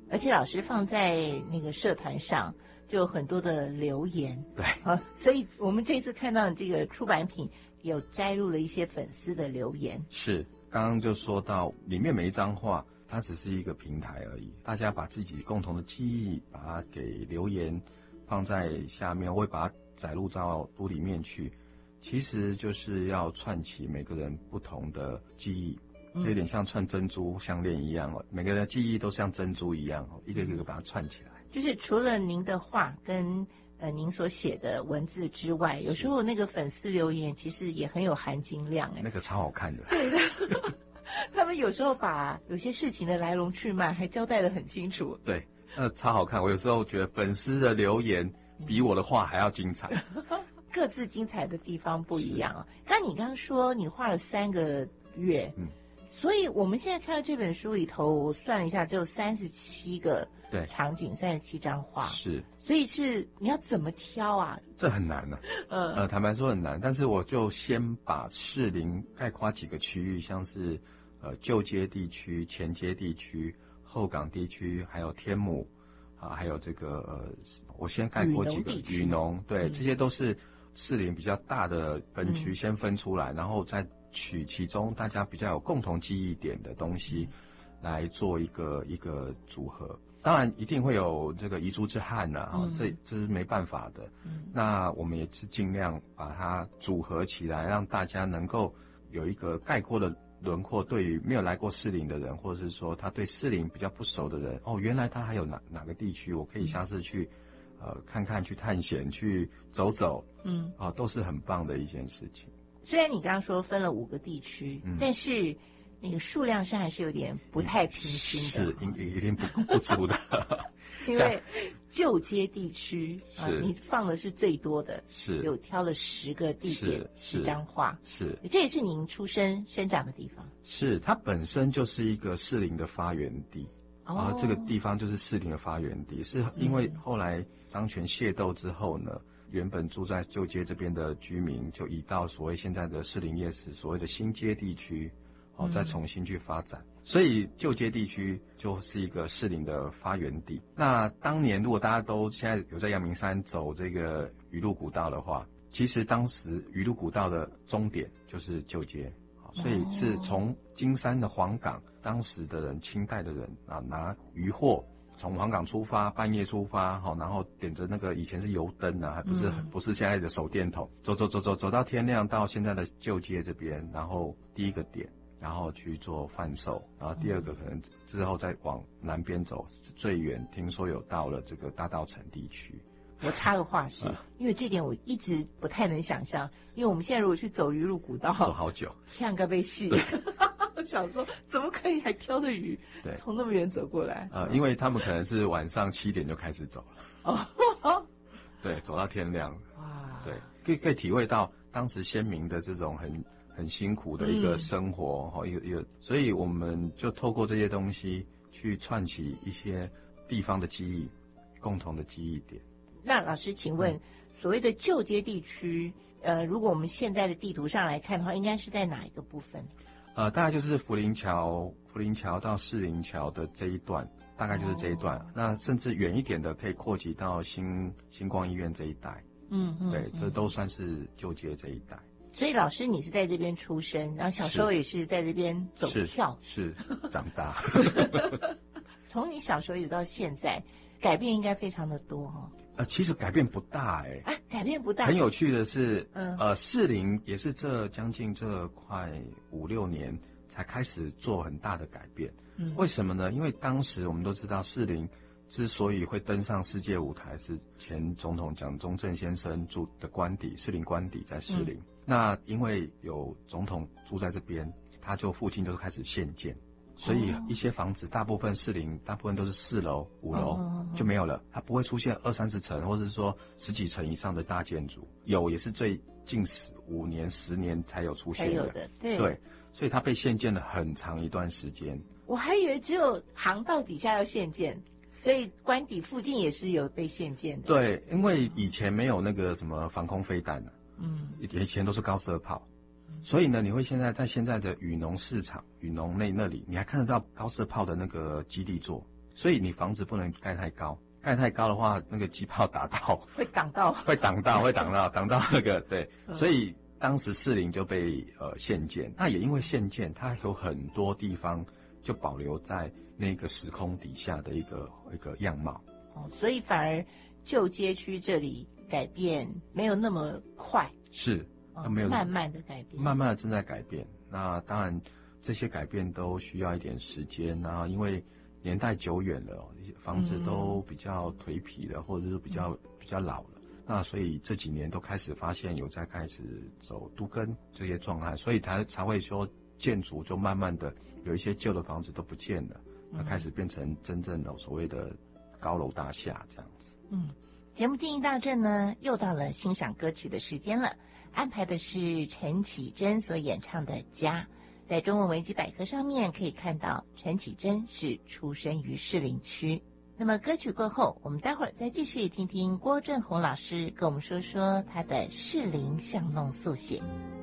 而且老师放在那个社团上就有很多的留言， 对所以我们这次看到这个出版品有摘录了一些粉丝的留言。 是，刚刚就说到里面每一张画它只是一个平台而已，大家把自己共同的记忆把它给留言放在下面，会把它载入到书里面去，其实就是要串起每个人不同的记忆，就有点像串珍珠项链一样，每个人的记忆都像珍珠一样，一个一个把它串起来。就是除了您的画跟您所写的文字之外，有时候那个粉丝留言其实也很有含金量， 那个超好看的。 对的他们有时候把有些事情的来龙去脉还交代得很清楚。 对，那超好看。我有时候觉得粉丝的留言比我的画还要精彩。 各自精彩的地方不一样啊。你刚刚说你画了3个月，所以我们现在看到这本书里头，我算了一下，只有37个场景，37张画。是，所以你要怎么挑啊？ 这很难啊。坦白说很难，但是我就先把士林概括几个区域，像是旧街地区、前街地区、后港地区，还有天母啊，还有这个我先概括几个雨农，对，这些都是士林比较大的分区，先分出来，然后再取其中大家比较有共同记忆点的东西来做一个组合。当然一定会有这个遗珠之憾啊，这是没办法的。那我们也是尽量把它组合起来，让大家能够有一个概括的轮廓，对于没有来过士林的人，或者是说他对士林比较不熟的人，原来他还有哪个地区我可以下次去看看，去探险，去走走，都是很棒的一件事情。 虽然你刚刚说分了5个地区，但是那个数量上还是有点不太平均的， 是一定不足的。 因为旧街地区你放的是最多的，是有挑了10个地点，10张画，是这也是您出生生长的地方。 是，它本身就是一个士林的发源地。这个地方就是士林的发源地，是因为后来张权械斗之后呢，原本住在旧街这边的居民就移到所谓现在的士林夜市所谓的新街地区，再重新去发展，所以旧街地区就是一个士林的发源地。那当年如果大家都现在有在阳明山走这个雨露古道的话，其实当时雨露古道的终点就是旧街，所以是从金山的黄港，当时的人清代的人拿渔货从黄港出发，半夜出发，然后点着那个以前是油灯还不是现在的手电筒，走到天亮，到现在的旧街这边，然后第一个点，然后去做贩售，然后第二个可能之后再往南边走，最远听说有到了这个大稻埕地区。 我插个话是，因为这点我一直不太能想象，因为我们现在如果去走鱼路古道， 走好久， 像个被戏。想说怎么可以还挑着鱼，对，从那么远走过来？ 因为他们可能是晚上7点就开始走了。对，走到天亮。哇，对，可以体会到当时先民的这种很辛苦的一个生活，一个，所以我们就透过这些东西去串起一些地方的记忆，共同的记忆点。 那老师，请问，所谓的旧街地区，如果我们现在的地图上来看的话，应该是在哪一个部分？ 大概就是福林桥到士林桥的这一段，大概就是这一段。那甚至远一点的，可以扩及到星光医院这一带。对，这都算是旧街这一带。 所以老师，你是在这边出生，然后小时候也是在这边走跳， 是长大。 从你小时候一直到现在，改变应该非常的多其实改变不大改变不大。 很有趣的是，士林也是将近快5-6年才开始做很大的改变。为什么呢？因为当时我们都知道，士林之所以会登上世界舞台，是前总统蒋中正先生住的官邸，士林官邸在士林。那因为有总统住在这边，他附近就开始限建。所以一些房子大部分士林大部分都是4楼5楼就没有了，它不会出现20-30层或者是说10几层以上的大建筑，有也是最近5年10年才有出现的。对，所以它被限建了很长一段时间。我还以为只有航道底下要限建，所以官邸附近也是有被限建的。对，因为以前没有那个什么防空飞弹以前都是高射炮。所以呢，你会在现在的雨农市场、雨农那里，你还看得到高射炮的那个基地座。 所以你房子不能盖太高，盖太高的话，那个机炮打到会挡到那个对，所以当时士林就被限建，那也因为限建，它有很多地方就保留在那个时空底下的一个样貌。 所以反而旧街区这里改变没有那么快， 是没有慢慢的改变， 慢慢的正在改变。那当然这些改变都需要一点时间啊，因为年代久远了，房子都比较颓圮了，或者是比较老了。那所以这几年都开始发现有在开始走都更这些状态，所以才会说建筑就慢慢的有一些旧的房子都不见了，那开始变成真正的所谓的高楼大厦这样子。 节目进行到这呢，又到了欣赏歌曲的时间了，安排的是陈绮贞所演唱的《家》。在中文维基百科上面可以看到，陈绮贞是出生于士林区。那么歌曲过后，我们待会儿再继续听听郭正宏老师跟我们说说他的士林巷弄速写。